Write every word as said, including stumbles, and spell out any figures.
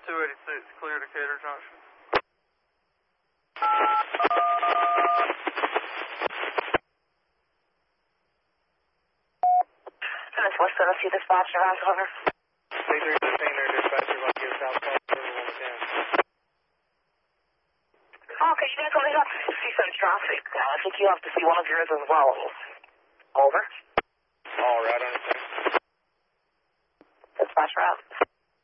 two eighty-six, clear Decatur Junction. Tennis West Center, see dispatcher, round over. three three fifteen, air dispatcher, like your south call, River one ten. Okay, you guys only have to see some traffic. Uh, I think you have to see one of yours as well. Over. All right, understand. Dispatch route.